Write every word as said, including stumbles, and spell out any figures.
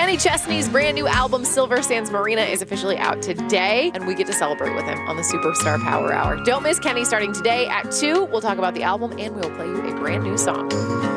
Kenny Chesney's brand new album, Silver Sands Marina, is officially out today, and we get to celebrate with him on the Superstar Power Hour. Don't miss Kenny starting today at two. We'll talk about the album, and we'll play you a brand new song.